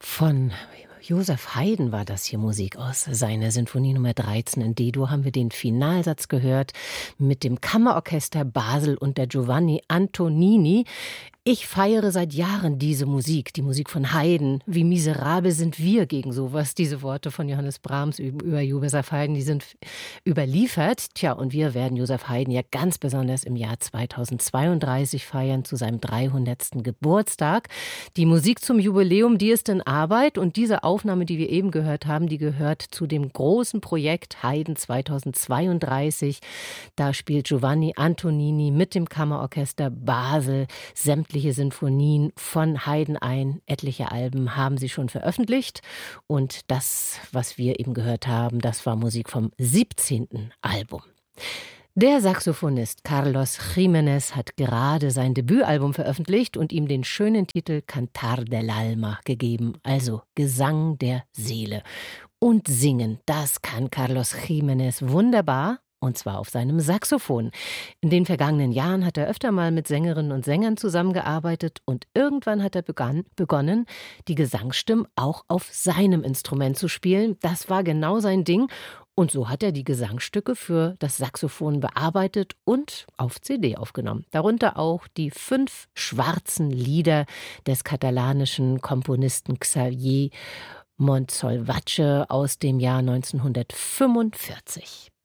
Von Joseph Haydn war das hier Musik aus seiner Sinfonie Nummer 13 in D-Dur. Haben wir den Finalsatz gehört mit dem Kammerorchester Basel und der Giovanni Antonini. Ich feiere seit Jahren diese Musik, die Musik von Haydn. Wie miserabel sind wir gegen sowas? Diese Worte von Johannes Brahms über Joseph Haydn, die sind überliefert. Tja, und wir werden Joseph Haydn ja ganz besonders im Jahr 2032 feiern, zu seinem 300. Geburtstag. Die Musik zum Jubiläum, die ist in Arbeit, und diese Aufnahme, die wir eben gehört haben, die gehört zu dem großen Projekt Haydn 2032. Da spielt Giovanni Antonini mit dem Kammerorchester Basel sämtliche Sinfonien von Haydn ein. Etliche Alben haben sie schon veröffentlicht. Und das, was wir eben gehört haben, das war Musik vom 17. Album. Der Saxophonist Carlos Jiménez hat gerade sein Debütalbum veröffentlicht und ihm den schönen Titel Cantar del Alma gegeben, also Gesang der Seele. Und singen, das kann Carlos Jiménez wunderbar. Und zwar auf seinem Saxophon. In den vergangenen Jahren hat er öfter mal mit Sängerinnen und Sängern zusammengearbeitet, und irgendwann hat er begonnen, die Gesangsstimmen auch auf seinem Instrument zu spielen. Das war genau sein Ding. Und so hat er die Gesangsstücke für das Saxophon bearbeitet und auf CD aufgenommen. Darunter auch die 5 schwarzen Lieder des katalanischen Komponisten Xavier Montsalvatge aus dem Jahr 1945.